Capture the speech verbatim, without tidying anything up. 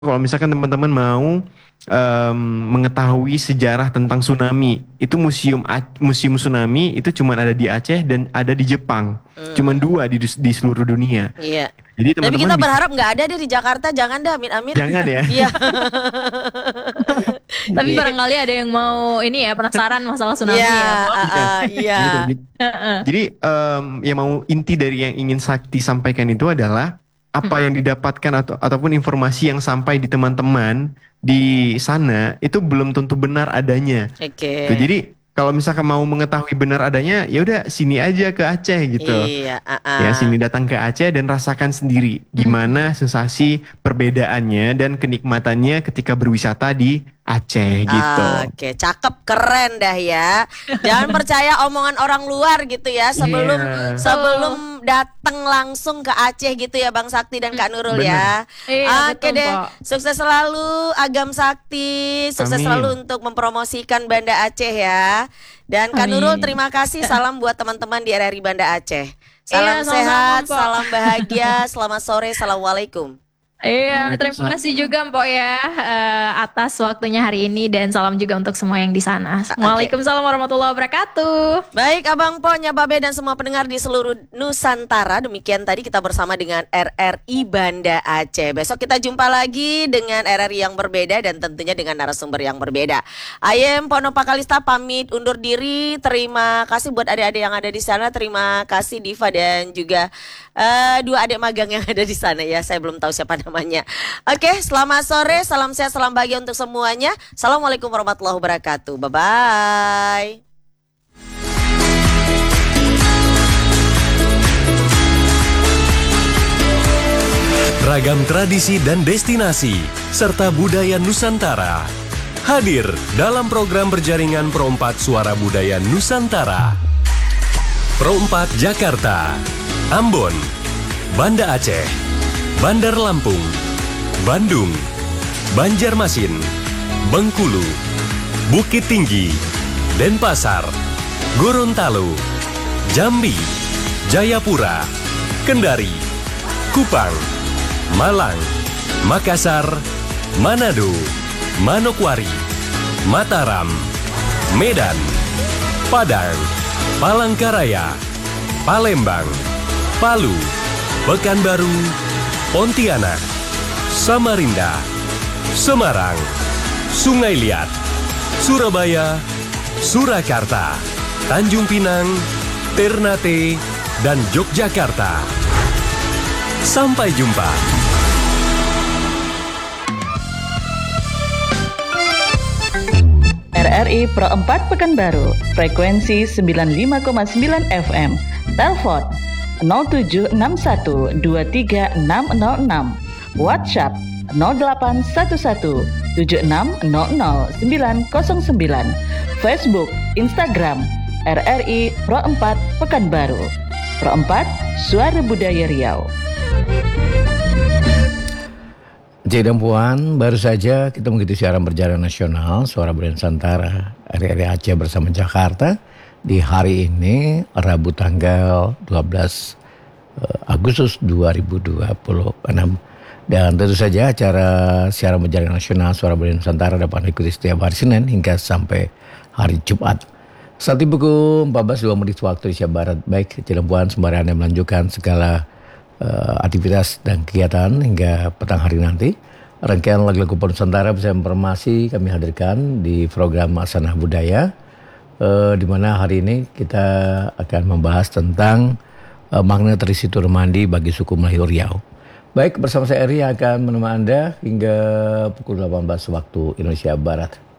kalau misalkan teman-teman mau em, mengetahui sejarah tentang tsunami, itu museum A- museum tsunami itu cuma ada di Aceh dan ada di Jepang, cuman Hmm, dua di di seluruh dunia. iya. Jadi Tapi teman-teman kita bisa, berharap nggak ada deh di Jakarta, jangan dah, amit-amit. jangan ya. Iya. Tapi Jadi barangkali ada yang mau ini ya penasaran masalah Iya, tsunami ya, Pok. ah, iya, ah, iya. gitu. Jadi, Heeh. jadi, em, yang mau inti dari yang ingin Sakti sampaikan itu adalah apa yang didapatkan atau ataupun informasi yang sampai di teman-teman di sana itu belum tentu benar adanya. Tuh, Oke. jadi kalau misalkan mau mengetahui benar adanya, ya udah sini aja ke Aceh gitu. Iya, ah, Ya, ah. sini datang ke Aceh dan rasakan sendiri gimana sensasi perbedaannya dan kenikmatannya ketika berwisata di Aceh gitu. Oke, cakep, keren dah ya. Jangan percaya omongan orang luar gitu ya sebelum Iya, sebelum datang langsung ke Aceh gitu ya Bang Sakti dan Kak Nurul ya. Iya, Oke betul, deh, Pok. sukses selalu Agam Sakti, sukses selalu amin. untuk mempromosikan Banda Aceh ya. Dan Kak Nurul Amin. terima kasih, salam buat teman-teman di R R I Banda Aceh. Iya, Salam sama-sama, sehat, Pok. salam bahagia, selamat sore, assalamualaikum. Iya, terima Waalaikumsalam. kasih juga Mpok ya eh, atas waktunya hari ini dan salam juga untuk semua yang di sana. Oke. Waalaikumsalam warahmatullahi wabarakatuh. Baik Abang Po, Nyababe dan semua pendengar di seluruh Nusantara. Demikian tadi kita bersama dengan R R I Banda Aceh. Besok kita jumpa lagi dengan R R I yang berbeda dan tentunya dengan narasumber yang berbeda. Ayem Pono Pakalista pamit undur diri. Terima kasih buat adik-adik yang ada di sana. Terima kasih Diva dan juga eh, dua adik magang yang ada di sana ya. Saya belum tahu siapa namanya. Oke, selamat sore, salam sehat, salam bahagia untuk semuanya. Assalamualaikum warahmatullahi wabarakatuh. Bye-bye. Ragam tradisi dan destinasi, serta budaya Nusantara. Hadir dalam program berjaringan Pro empat Suara Budaya Nusantara. Pro empat Jakarta, Ambon, Banda Aceh, Bandar Lampung, Bandung, Banjarmasin, Bengkulu, Bukit Tinggi, Denpasar, Gorontalo, Jambi, Jayapura, Kendari, Kupang, Malang, Makassar, Manado, Manokwari, Mataram, Medan, Padang, Palangkaraya, Palembang, Palu, Pekanbaru, Pontianak, Samarinda, Semarang, Sungai Liat, Surabaya, Surakarta, Tanjung Pinang, Ternate, dan Yogyakarta. Sampai jumpa. R R I Pro empat Pekanbaru, frekuensi sembilan puluh lima koma sembilan F M. Telepon nol tujuh enam satu dua tiga enam nol enam. WhatsApp nol delapan satu satu tujuh enam nol nol sembilan nol sembilan. Facebook, Instagram R R I Pro empat Pekanbaru. Pro empat Suara Budaya Riau. Jadi dan Puan, baru saja kita mengikuti siaran berjalan nasional Suara Budaya Nusantara R R I Aceh bersama Jakarta di hari ini Rabu tanggal dua belas Agustus dua ribu dua puluh enam. Dan tentu saja acara siaran berjalan nasional Suara Budaya Nusantara dapat diikuti setiap hari Senin hingga sampai hari Jumat. Saat ini pukul empat belas dua menit waktu Indonesia Barat. Baik, Cilang Puan sembari Anda melanjutkan segala uh, aktivitas dan kegiatan hingga petang hari nanti. Rangkaian lagu-lagu Nusantara bersama informasi kami hadirkan di program Asanah Budaya, uh, di mana hari ini kita akan membahas tentang uh, makna tradisi turun mandi bagi suku Melayu Riau. Baik, bersama saya Eri yang akan menemani Anda hingga pukul delapan belas waktu Indonesia Barat.